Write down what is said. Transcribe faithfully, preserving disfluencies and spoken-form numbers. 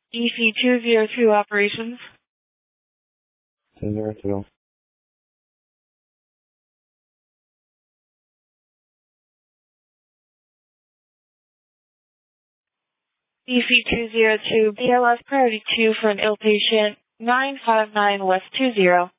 D C two zero two operations. two zero two. D C two zero two, B L S priority two for an ill patient, nine five nine West two zero.